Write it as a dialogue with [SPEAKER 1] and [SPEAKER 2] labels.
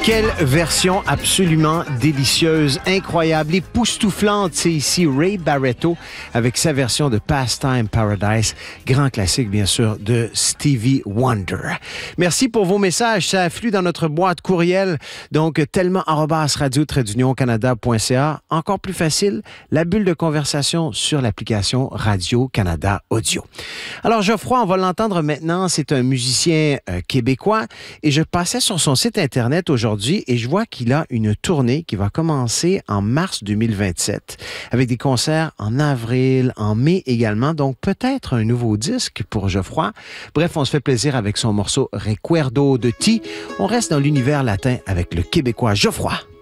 [SPEAKER 1] Quelle version absolument délicieuse, incroyable, époustouflante. C'est ici Ray Barretto avec sa version de Pastime Paradise, grand classique bien sûr de Stevie Wonder. Merci pour vos messages, ça afflue dans notre boîte courriel, donc tellement@radio-canada.ca. Encore plus facile, la bulle de conversation sur l'application Radio-Canada Audio. Alors Geoffroy, on va l'entendre maintenant, c'est un musicien québécois et je passais sur son site internet aujourd'hui et je vois qu'il a une tournée qui va commencer en mars 2027 avec des concerts en avril, en mai également. Donc, peut-être un nouveau disque pour Geoffroy. Bref, on se fait plaisir avec son morceau Recuerdo de Ti. On reste dans l'univers latin avec le Québécois Geoffroy.